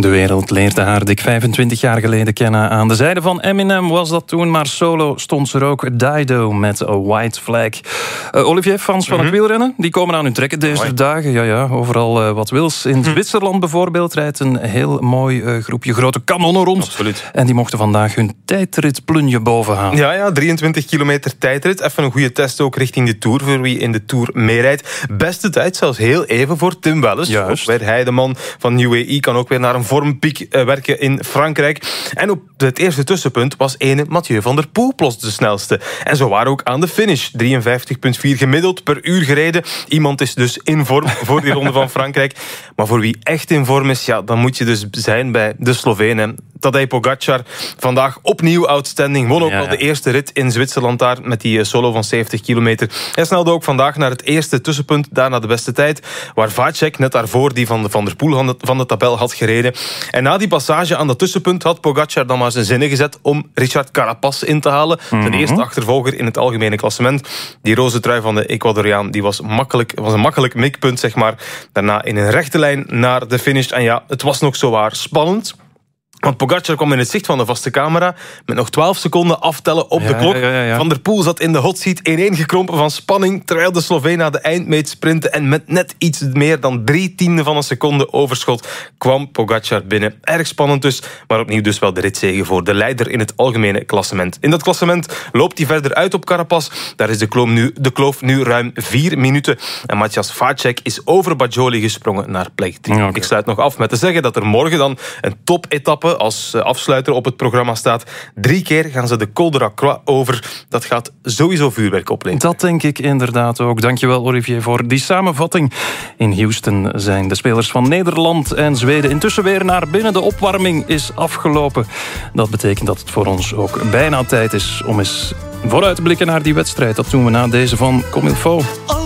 De wereld leerde haar dik 25 jaar geleden kennen. Aan de zijde van Eminem was dat toen, maar solo stond ze er ook. Dido met A White Flag. Olivier, fans van het wielrennen, die komen aan hun trekken deze dagen. Ja, overal wat wils. In Zwitserland bijvoorbeeld rijdt een heel mooi groepje grote kanonnen rond. Absoluut. En die mochten vandaag hun tijdritplunje bovenhalen. Ja, 23 kilometer tijdrit. Even een goede test ook richting de Tour, voor wie in de Tour meerijdt. Beste tijd, zelfs heel even voor Tim Welles. Juist. Ook weer hij, de man van UAE, kan ook weer naar een vormpiek werken in Frankrijk. En op het eerste tussenpunt was ene Mathieu van der Poel plots de snelste. En zo waren ook aan de finish. 53,4 gemiddeld per uur gereden. Iemand is dus in vorm voor die ronde van Frankrijk. Maar voor wie echt in vorm is, ja, dan moet je dus zijn bij de Slovenen. Tadej Pogacar, vandaag opnieuw outstanding. Won ook al de eerste rit in Zwitserland daar met die solo van 70 kilometer. Hij snelde ook vandaag naar het eerste tussenpunt, daarna de beste tijd, waar Vacek net daarvoor die van der Poel van de tabel had gereden. En na die passage aan dat tussenpunt had Pogacar dan maar zijn zinnen gezet om Richard Carapaz in te halen. Zijn eerste achtervolger in het algemene klassement. Die roze trui van de Ecuadoriaan die was een makkelijk mikpunt, zeg maar. Daarna in een rechte lijn naar de finish. En ja, het was nog zowaar spannend. Want Pogacar kwam in het zicht van de vaste camera met nog 12 seconden aftellen op de klok. Ja. Van der Poel zat in de hotseat ineengekrompen van spanning, terwijl de Sloveen naar de eindmeet sprintte en met net iets meer dan 0,03 van een seconde overschot kwam Pogacar binnen. Erg spannend dus, maar opnieuw dus wel de ritzege voor de leider in het algemene klassement. In dat klassement loopt hij verder uit op Carapaz. Daar is de kloof nu ruim 4 minuten. En Matthias Vacek is over Bajoli gesprongen naar plek 3. Okay. Ik sluit nog af met te zeggen dat er morgen dan een topetappe als afsluiter op het programma staat. 3 keer gaan ze de Col de Racroix over. Dat gaat sowieso vuurwerk opleveren. Dat denk ik inderdaad ook. Dankjewel Olivier voor die samenvatting. In Houston zijn de spelers van Nederland en Zweden intussen weer naar binnen. De opwarming is afgelopen. Dat betekent dat het voor ons ook bijna tijd is om eens vooruit te blikken naar die wedstrijd. Dat doen we na deze van Comme il faut.